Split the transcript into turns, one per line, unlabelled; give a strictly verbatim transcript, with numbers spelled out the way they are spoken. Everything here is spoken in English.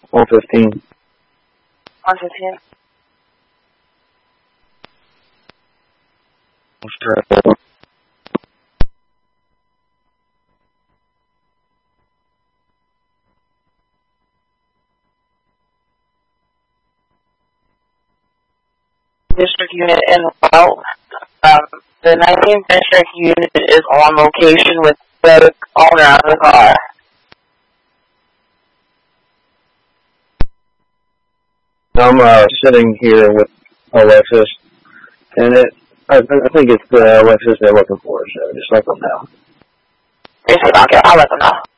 one fifteen.
one fifteen.
Sure.
District unit in well. Um, the nineteenth district unit is on location with the owner of the car.
I'm uh, sitting here with Alexis, and it I, I think it's uh, Alexis they're looking for, so just let them know.
Yes, okay, I'll let them know.